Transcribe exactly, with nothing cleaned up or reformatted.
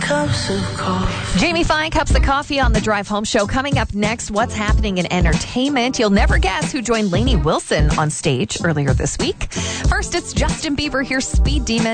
cups of coffee. Jamie Fine, Cups of Coffee on the Drive Home Show. Coming up next, what's happening in entertainment? You'll never guess who joined Lainey Wilson on stage earlier this week. First, it's Justin Bieber. Here's Speed Demon.